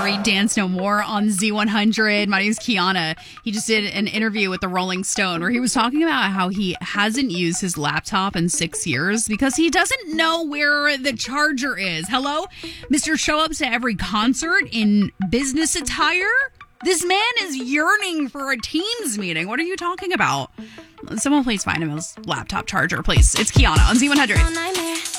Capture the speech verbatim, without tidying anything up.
We Dance No More on Z one hundred. My name is Kiana. He just did an interview with the Rolling Stone where he was talking about how he hasn't used his laptop in six years because he doesn't know where the charger is. Hello? Mister Show Up to every concert in business attire? This man is yearning for a Teams meeting. What are you talking about? Someone please find him his laptop charger, please. It's Kiana on Z one hundred.